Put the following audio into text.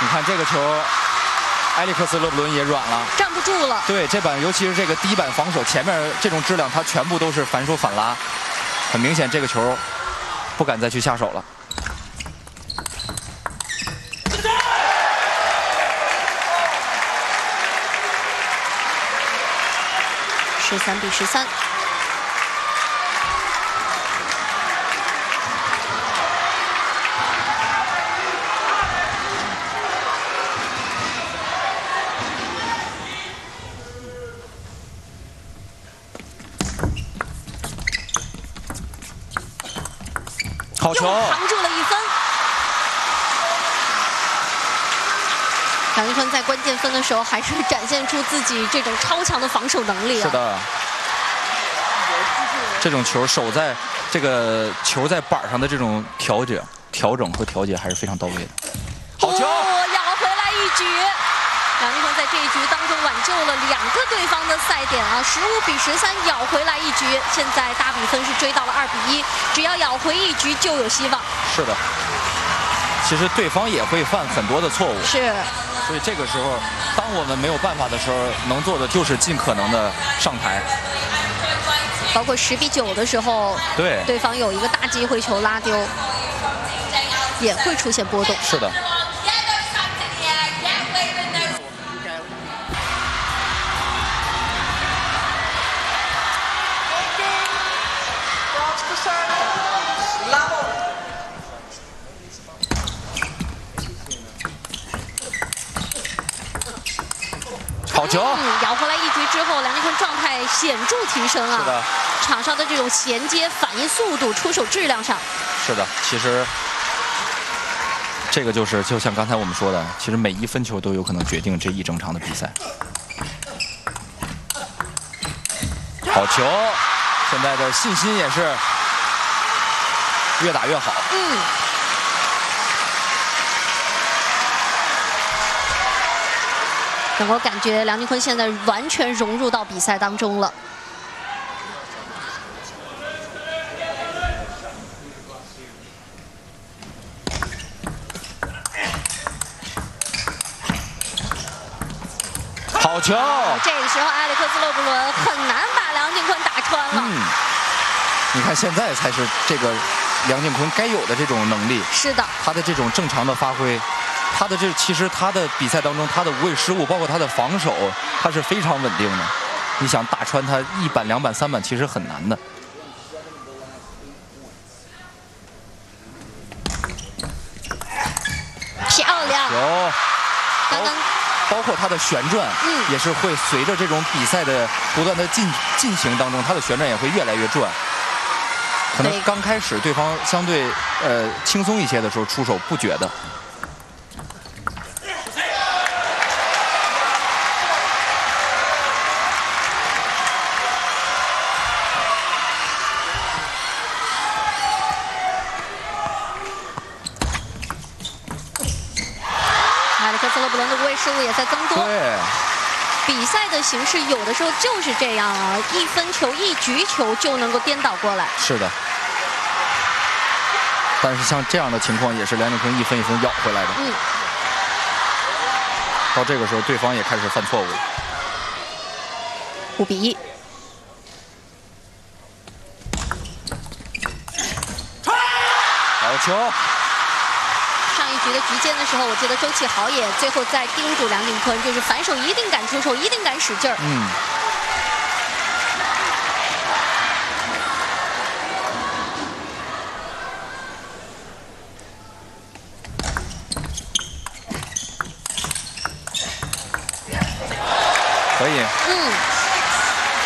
你看这个球，埃里克斯·勒布伦也软了， 站不住了。 对，这板尤其是这个低板防守，前面这种质量，他全部都是反手反拉，很明显这个球不敢再去下手了。 13比13。 好球， 扛住了1分。梁靖昆在关键分的时候，还是展现出自己这种超强的防守能力啊！ 是的，这种球守在这个球在板上的这种调整和调节还是非常到位的。好球， 咬回来一局。梁靖昆在这一局当中挽救了2个对方的赛点啊，15比13咬回来一局。现在大比分是追到了2比1，只要咬回一局就有希望。 是的，其实对方也会犯很多的错误。 是。 所以这个时候，当我们没有办法的时候，能做的就是尽可能的上台。 包括10比9的时候，对方有一个大机会球拉丢，也会出现波动。 是的。好球！ 咬回来一局之后，梁靖昆状态显著提升啊！ 是的， 场上的这种衔接、反应速度、出手质量上。 是的，其实这个就像刚才我们说的，其实每一分球都有可能决定这一整场的比赛。好球！现在的信心也是越打越好。 能够感觉梁靖昆现在完全融入到比赛当中了。 好球！ 这个时候，埃里克斯·勒布伦很难把梁靖昆打穿了。 你看现在才是这个梁靖昆该有的这种能力。 是的， 他的这种正常的发挥。 其实他的比赛当中，他的无谓失误，包括他的防守，他是非常稳定的。你想打穿他1板、2板、3板，其实很难的。 漂亮！ 有， 刚刚包括他的旋转，也是会随着这种比赛的不断的进行当中，他的旋转也会越来越转。可能刚开始对方相对轻松一些的时候出手不觉得。 勒布伦的无谓失误也在增多。 对， 比赛的形式有的时候就是这样啊，1分球、1局球就能够颠倒过来。 是的。但是像这样的情况，也是梁靖昆1分1分咬回来的。到这个时候，对方也开始犯错误了。 5比1。 好球！ 上一局的局间的时候，我记得周启豪也最后在叮嘱梁靖昆，就是反手一定敢出手，一定敢使劲儿。 可以。